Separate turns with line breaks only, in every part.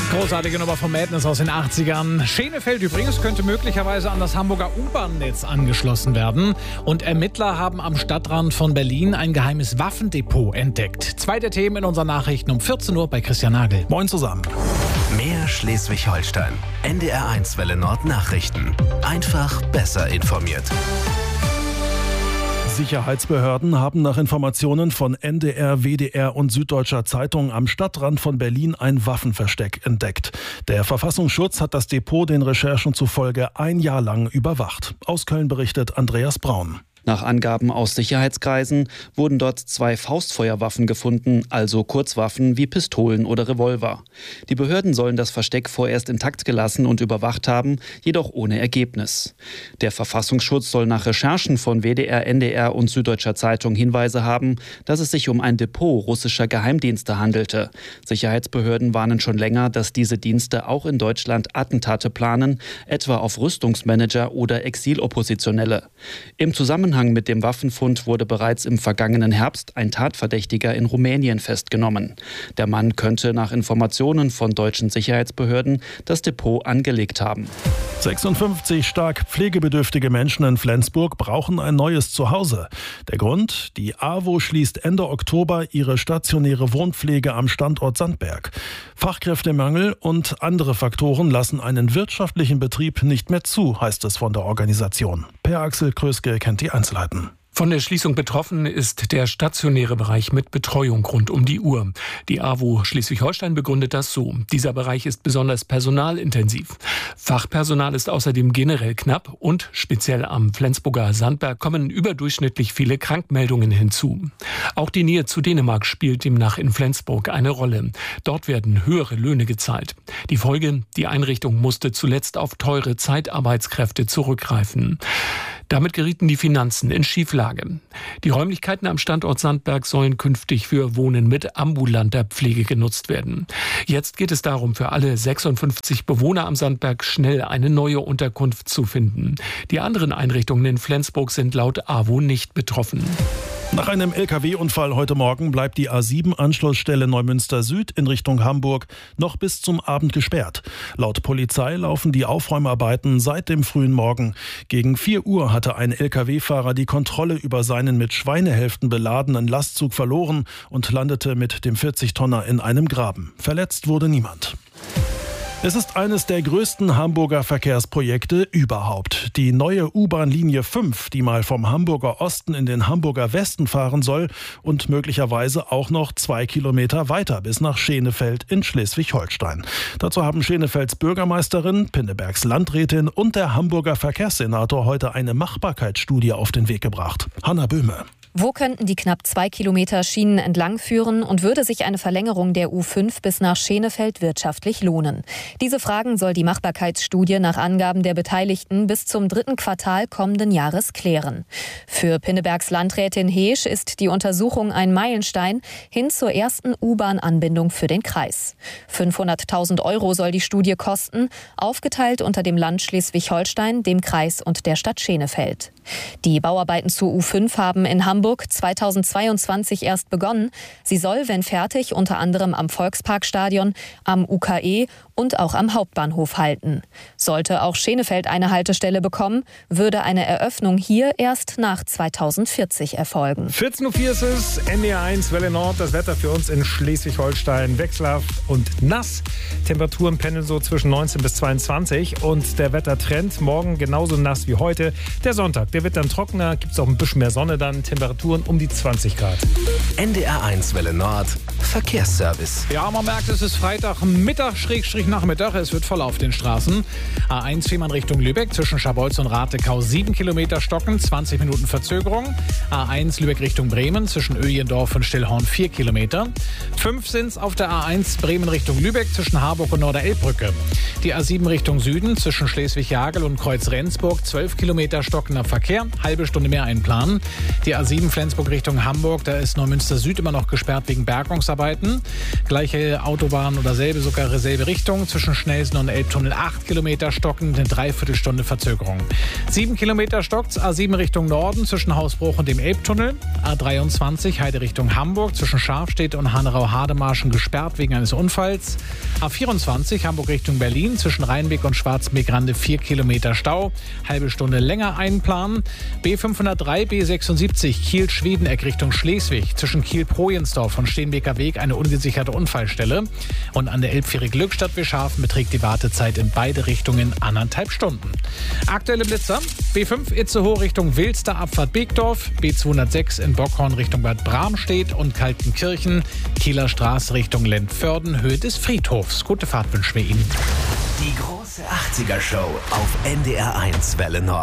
Großartige Nummer von Madness aus den 80ern. Schenefeld übrigens könnte möglicherweise an das Hamburger U-Bahn-Netz angeschlossen werden. Und Ermittler haben am Stadtrand von Berlin ein geheimes Waffendepot entdeckt. Zweite Themen in unseren Nachrichten um 14 Uhr bei Christian Nagel.
Moin zusammen.
Mehr Schleswig-Holstein. NDR1 Welle Nord Nachrichten. Einfach besser informiert.
Sicherheitsbehörden haben nach Informationen von NDR, WDR und Süddeutscher Zeitung am Stadtrand von Berlin ein Waffenversteck entdeckt. Der Verfassungsschutz hat das Depot den Recherchen zufolge ein Jahr lang überwacht. Aus Köln berichtet Andreas Braun.
Nach Angaben aus Sicherheitskreisen wurden dort 2 Faustfeuerwaffen gefunden, also Kurzwaffen wie Pistolen oder Revolver. Die Behörden sollen das Versteck vorerst intakt gelassen und überwacht haben, jedoch ohne Ergebnis. Der Verfassungsschutz soll nach Recherchen von WDR, NDR und Süddeutscher Zeitung Hinweise haben, dass es sich um ein Depot russischer Geheimdienste handelte. Sicherheitsbehörden warnen schon länger, dass diese Dienste auch in Deutschland Attentate planen, etwa auf Rüstungsmanager oder Exiloppositionelle. Im Zusammenhang mit dem Waffenfund wurde bereits im vergangenen Herbst ein Tatverdächtiger in Rumänien festgenommen. Der Mann könnte nach Informationen von deutschen Sicherheitsbehörden das Depot angelegt haben.
56 stark pflegebedürftige Menschen in Flensburg brauchen ein neues Zuhause. Der Grund? Die AWO schließt Ende Oktober ihre stationäre Wohnpflege am Standort Sandberg. Fachkräftemangel und andere Faktoren lassen einen wirtschaftlichen Betrieb nicht mehr zu, heißt es von der Organisation. Per Axel Kröske kennt die Einzelheiten.
Von der Schließung betroffen ist der stationäre Bereich mit Betreuung rund um die Uhr. Die AWO Schleswig-Holstein begründet das so. Dieser Bereich ist besonders personalintensiv. Fachpersonal ist außerdem generell knapp und speziell am Flensburger Sandberg kommen überdurchschnittlich viele Krankmeldungen hinzu. Auch die Nähe zu Dänemark spielt demnach in Flensburg eine Rolle. Dort werden höhere Löhne gezahlt. Die Folge: Die Einrichtung musste zuletzt auf teure Zeitarbeitskräfte zurückgreifen. Damit gerieten die Finanzen in Schieflage. Die Räumlichkeiten am Standort Sandberg sollen künftig für Wohnen mit ambulanter Pflege genutzt werden. Jetzt geht es darum, für alle 56 Bewohner am Sandberg schnell eine neue Unterkunft zu finden. Die anderen Einrichtungen in Flensburg sind laut AWO nicht betroffen.
Nach einem LKW-Unfall heute Morgen bleibt die A7-Anschlussstelle Neumünster Süd in Richtung Hamburg noch bis zum Abend gesperrt. Laut Polizei laufen die Aufräumarbeiten seit dem frühen Morgen. Gegen 4 Uhr hatte ein LKW-Fahrer die Kontrolle über seinen mit Schweinehälften beladenen Lastzug verloren und landete mit dem 40-Tonner in einem Graben. Verletzt wurde niemand. Es ist eines der größten Hamburger Verkehrsprojekte überhaupt. Die neue U-Bahn-Linie 5, die mal vom Hamburger Osten in den Hamburger Westen fahren soll und möglicherweise auch noch 2 Kilometer weiter bis nach Schenefeld in Schleswig-Holstein. Dazu haben Schenefelds Bürgermeisterin, Pinnebergs Landrätin und der Hamburger Verkehrssenator heute eine Machbarkeitsstudie auf den Weg gebracht. Hanna Böhme.
Wo könnten die knapp 2 Kilometer Schienen entlang führen und würde sich eine Verlängerung der U5 bis nach Schenefeld wirtschaftlich lohnen? Diese Fragen soll die Machbarkeitsstudie nach Angaben der Beteiligten bis zum 3. Quartal kommenden Jahres klären. Für Pinnebergs Landrätin Heesch ist die Untersuchung ein Meilenstein hin zur ersten U-Bahn-Anbindung für den Kreis. 500.000 € soll die Studie kosten, aufgeteilt unter dem Land Schleswig-Holstein, dem Kreis und der Stadt Schenefeld. Die Bauarbeiten zur U5 haben in Hamburg 2022 erst begonnen. Sie soll, wenn fertig, unter anderem am Volksparkstadion, am UKE und auch am Hauptbahnhof halten. Sollte auch Schenefeld eine Haltestelle bekommen, würde eine Eröffnung hier erst nach 2040 erfolgen.
14.04 Uhr ist es, NDR1 Welle Nord, das Wetter für uns in Schleswig-Holstein wechselhaft und nass. Temperaturen pendeln so zwischen 19 bis 22 und der Wettertrend morgen genauso nass wie heute. Der Sonntag, der wird dann trockener, gibt es auch ein bisschen mehr Sonne dann, Temperaturen um die 20 Grad.
NDR1 Welle Nord Verkehrsservice.
Ja, man merkt, es ist Freitagmittag, Nachmittag. Es wird voll auf den Straßen. A1 Fehmarn Richtung Lübeck zwischen Scharbeutz und Ratekau 7 Kilometer stocken, 20 Minuten Verzögerung. A1 Lübeck Richtung Bremen zwischen Öjendorf und Stillhorn 4 Kilometer. 5 sind es auf der A1 Bremen Richtung Lübeck zwischen Harburg und Norderelbbrücke. Die A7 Richtung Süden zwischen Schleswig-Jagel und Kreuz-Rendsburg 12 Kilometer stockender Verkehr, halbe Stunde mehr einplanen. Die A7 A7 Flensburg Richtung Hamburg. Da ist Neumünster Süd immer noch gesperrt wegen Bergungsarbeiten. Gleiche Autobahn oder sogar selbe Richtung. Zwischen Schnelsen und Elbtunnel 8 Kilometer stockend, eine Dreiviertelstunde Verzögerung. 7 Kilometer stockt's, A7 Richtung Norden zwischen Hausbruch und dem Elbtunnel. A23 Heide Richtung Hamburg zwischen Scharfstedt und Hanau-Hademarschen gesperrt wegen eines Unfalls. A24 Hamburg Richtung Berlin zwischen Rheinbeck und Schwarzbeek-Rande 4 Kilometer Stau. Halbe Stunde länger einplanen. B503 B76 Kiel-Schwedeneck Richtung Schleswig zwischen Kiel-Projensdorf und Steenbeker Weg eine ungesicherte Unfallstelle. Und an der Elbfähre Glückstadt-Wischhafen beträgt die Wartezeit in beide Richtungen 1,5 Stunden. Aktuelle Blitzer: B5 Itzehoe Richtung Wilster Abfahrt Beekdorf, B206 in Bockhorn Richtung Bad Bramstedt und Kaltenkirchen, Kieler Straße Richtung Lentförden, Höhe des Friedhofs. Gute Fahrt wünschen wir Ihnen.
Die große 80er-Show auf NDR 1 Welle Nord.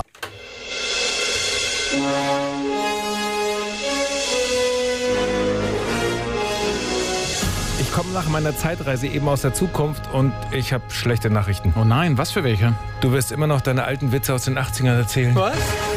Ich komme nach meiner Zeitreise eben aus der Zukunft und ich habe schlechte Nachrichten.
Oh nein, was für welche?
Du wirst immer noch deine alten Witze aus den 80ern erzählen.
Was?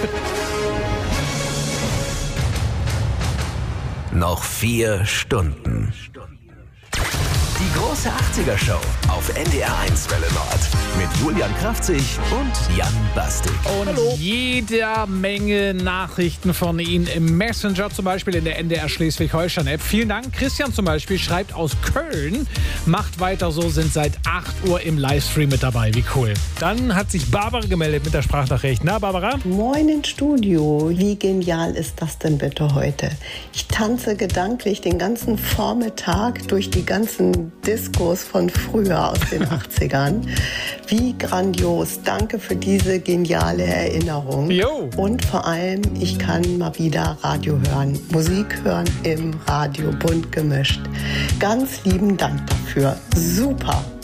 Noch 4 Stunden. Die große 80er-Show auf NDR 1 Welle Nord mit Julian Kraftzig und Jan Bastik.
Und jeder Menge Nachrichten von Ihnen im Messenger, zum Beispiel in der NDR Schleswig-Holstein-App. Vielen Dank. Christian zum Beispiel schreibt aus Köln, macht weiter so, sind seit 8 Uhr im Livestream mit dabei. Wie cool.
Dann hat sich Barbara gemeldet mit der Sprachnachricht. Na, Barbara?
Moin ins Studio. Wie genial ist das denn bitte heute? Ich tanze gedanklich den ganzen Vormittag durch die ganzen Diskos von früher aus den 80ern. Wie grandios. Danke für diese geniale Erinnerung.
Jo.
Und vor allem, ich kann mal wieder Radio hören. Musik hören im Radio, bunt gemischt. Ganz lieben Dank dafür. Super.